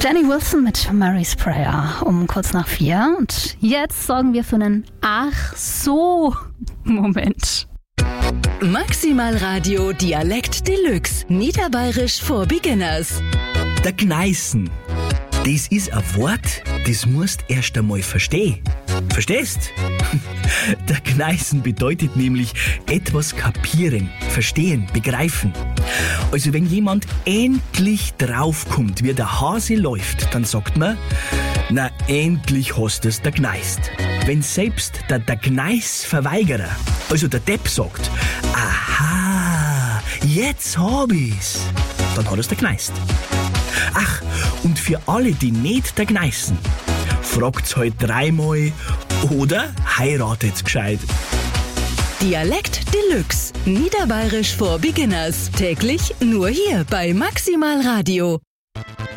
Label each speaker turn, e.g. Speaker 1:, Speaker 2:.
Speaker 1: Jenny Wilson mit Mary's Prayer um kurz nach 4. Und jetzt sorgen wir für einen Ach-so-Moment.
Speaker 2: Maximal Radio Dialekt Deluxe. Niederbayerisch for Beginners.
Speaker 3: Der Gneißen. Das ist ein Wort, das musst erst einmal verstehen. Verstehst? Der Gneißen bedeutet nämlich etwas kapieren, verstehen, begreifen. Also wenn jemand endlich draufkommt, wie der Hase läuft, dann sagt man, na endlich hast du's da gneist. Wenn selbst der Gneisverweigerer, also der Depp sagt, aha, jetzt hab ich's, dann hat er's da gneist. Ach, und für alle, die nicht da gneißen, fragt's halt 3-mal oder heiratet's gescheit.
Speaker 2: Dialekt Deluxe. Niederbayerisch for Beginners. Täglich nur hier bei Maximal Radio.